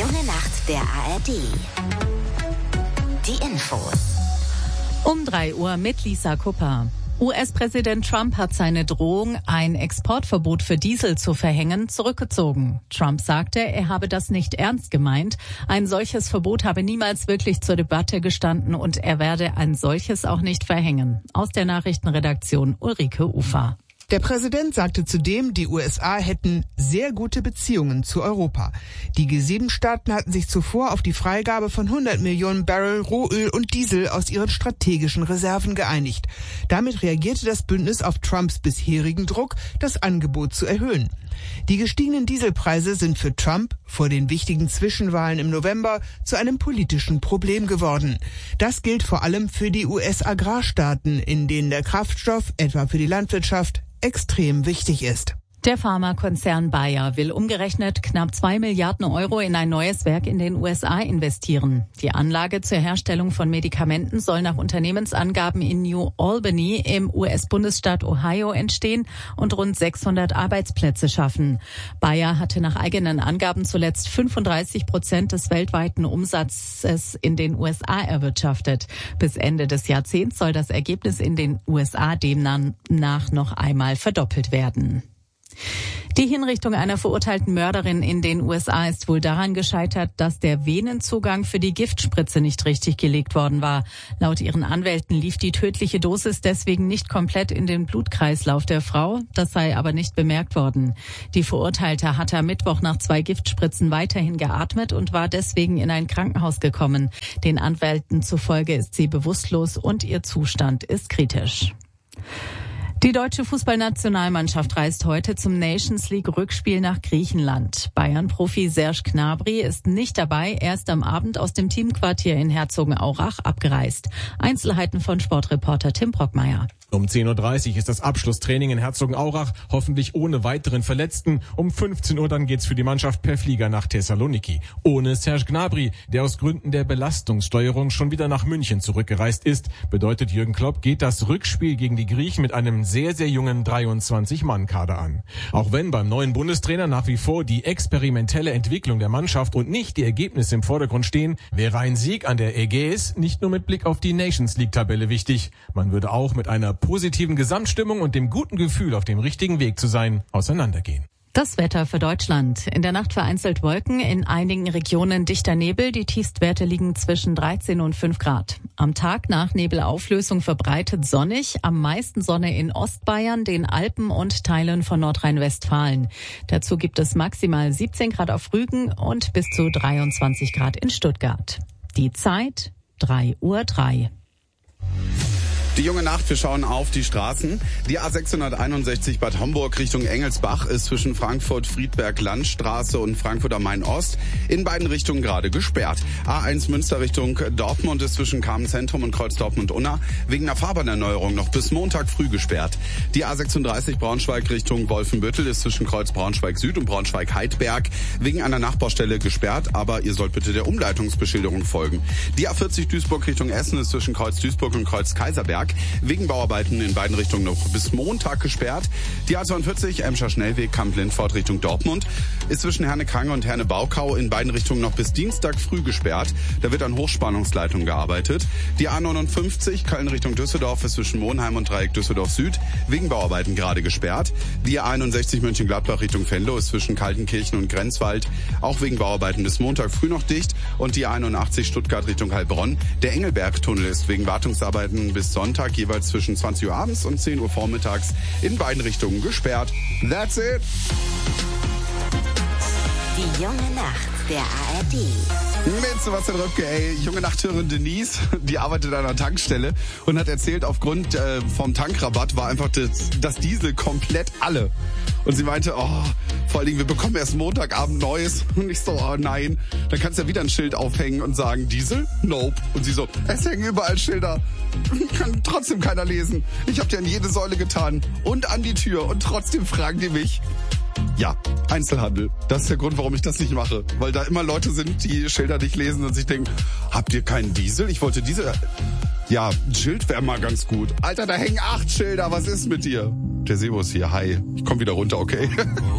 junge Nacht der ARD. Die Infos. Um 3 Uhr mit Lisa Kupper. US-Präsident Trump hat seine Drohung, ein Exportverbot für Diesel zu verhängen, zurückgezogen. Trump sagte, er habe das nicht ernst gemeint. Ein solches Verbot habe niemals wirklich zur Debatte gestanden und er werde ein solches auch nicht verhängen. Aus der Nachrichtenredaktion Ulrike Ufer. Der Präsident sagte zudem, die USA hätten sehr gute Beziehungen zu Europa. Die G7-Staaten hatten sich zuvor auf die Freigabe von 100 Millionen Barrel Rohöl und Diesel aus ihren strategischen Reserven geeinigt. Damit reagierte das Bündnis auf Trumps bisherigen Druck, das Angebot zu erhöhen. Die gestiegenen Dieselpreise sind für Trump vor den wichtigen Zwischenwahlen im November zu einem politischen Problem geworden. Das gilt vor allem für die US-Agrarstaaten, in denen der Kraftstoff, etwa für die Landwirtschaft, extrem wichtig ist. Der Pharmakonzern Bayer will umgerechnet knapp 2 Milliarden Euro in ein neues Werk in den USA investieren. Die Anlage zur Herstellung von Medikamenten soll nach Unternehmensangaben in New Albany im US-Bundesstaat Ohio entstehen und rund 600 Arbeitsplätze schaffen. Bayer hatte nach eigenen Angaben zuletzt 35% des weltweiten Umsatzes in den USA erwirtschaftet. Bis Ende des Jahrzehnts soll das Ergebnis in den USA demnach noch einmal verdoppelt werden. Die Hinrichtung einer verurteilten Mörderin in den USA ist wohl daran gescheitert, dass der Venenzugang für die Giftspritze nicht richtig gelegt worden war. Laut ihren Anwälten lief die tödliche Dosis deswegen nicht komplett in den Blutkreislauf der Frau. Das sei aber nicht bemerkt worden. Die Verurteilte hatte am Mittwoch nach 2 Giftspritzen weiterhin geatmet und war deswegen in ein Krankenhaus gekommen. Den Anwälten zufolge ist sie bewusstlos und ihr Zustand ist kritisch. Die deutsche Fußballnationalmannschaft reist heute zum Nations League Rückspiel nach Griechenland. Bayern-Profi Serge Gnabry ist nicht dabei. Er ist am Abend aus dem Teamquartier in Herzogenaurach abgereist. Einzelheiten von Sportreporter Tim Brockmeier. Um 10.30 Uhr ist das Abschlusstraining in Herzogenaurach, hoffentlich ohne weiteren Verletzten. Um 15 Uhr dann geht's für die Mannschaft per Flieger nach Thessaloniki. Ohne Serge Gnabry, der aus Gründen der Belastungssteuerung schon wieder nach München zurückgereist ist, bedeutet Jürgen Klopp, geht das Rückspiel gegen die Griechen mit einem sehr, sehr jungen 23-Mann-Kader an. Auch wenn beim neuen Bundestrainer nach wie vor die experimentelle Entwicklung der Mannschaft und nicht die Ergebnisse im Vordergrund stehen, wäre ein Sieg an der Ägäis nicht nur mit Blick auf die Nations League-Tabelle wichtig. Man würde auch mit einer positiven Gesamtstimmung und dem guten Gefühl, auf dem richtigen Weg zu sein, auseinandergehen. Das Wetter für Deutschland. In der Nacht vereinzelt Wolken, in einigen Regionen dichter Nebel. Die Tiefstwerte liegen zwischen 13 und 5 Grad. Am Tag nach Nebelauflösung verbreitet sonnig. Am meisten Sonne in Ostbayern, den Alpen und Teilen von Nordrhein-Westfalen. Dazu gibt es maximal 17 Grad auf Rügen und bis zu 23 Grad in Stuttgart. Die Zeit 3:03 Uhr. Die junge Nacht, wir schauen auf die Straßen. Die A661 Bad Homburg Richtung Engelsbach ist zwischen Frankfurt-Friedberg-Landstraße und Frankfurt am Main-Ost in beiden Richtungen gerade gesperrt. A1 Münster Richtung Dortmund ist zwischen Kamen-Zentrum und Kreuz Dortmund-Unna wegen einer Fahrbahnerneuerung noch bis Montag früh gesperrt. Die A36 Braunschweig Richtung Wolfenbüttel ist zwischen Kreuz Braunschweig-Süd und Braunschweig-Heidberg wegen einer Nachbaustelle gesperrt, aber ihr sollt bitte der Umleitungsbeschilderung folgen. Die A40 Duisburg Richtung Essen ist zwischen Kreuz Duisburg und Kreuz Kaiserberg wegen Bauarbeiten in beiden Richtungen noch bis Montag gesperrt. Die A42 Emscher Schnellweg Kamp-Lindfort Richtung Dortmund ist zwischen Herne-Krange und Herne-Baukau in beiden Richtungen noch bis Dienstag früh gesperrt. Da wird an Hochspannungsleitungen gearbeitet. Die A59 Köln Richtung Düsseldorf ist zwischen Monheim und Dreieck Düsseldorf Süd wegen Bauarbeiten gerade gesperrt. Die A61 Mönchengladbach Richtung Venlo ist zwischen Kaltenkirchen und Grenzwald auch wegen Bauarbeiten bis Montag früh noch dicht. Und die A81 Stuttgart Richtung Heilbronn. Der Engelbergtunnel ist wegen Wartungsarbeiten bis Sonntag jeweils zwischen 20 Uhr abends und 10 Uhr vormittags in beiden Richtungen gesperrt. That's it. Die junge Nacht der ARD. Mit Sebastian Röpke, junge Nachthörerin Denise, die arbeitet an einer Tankstelle und hat erzählt, aufgrund vom Tankrabatt war einfach das Diesel komplett alle. Und sie meinte, vor allen Dingen, wir bekommen erst Montagabend Neues. Und ich so, nein. Dann kannst du ja wieder ein Schild aufhängen und sagen, Diesel? Nope. Und sie so, es hängen überall Schilder. Kann trotzdem keiner lesen. Ich habe die an jede Säule getan und an die Tür und trotzdem fragen die mich. Ja, Einzelhandel. Das ist der Grund, warum ich das nicht mache. Weil da immer Leute sind, die Schilder nicht lesen und sich denken, habt ihr keinen Diesel? Ich wollte Diesel. Ja, ein Schild wäre mal ganz gut. Alter, da hängen 8 Schilder. Was ist mit dir? Der Sebus hier. Hi. Ich komm wieder runter, okay?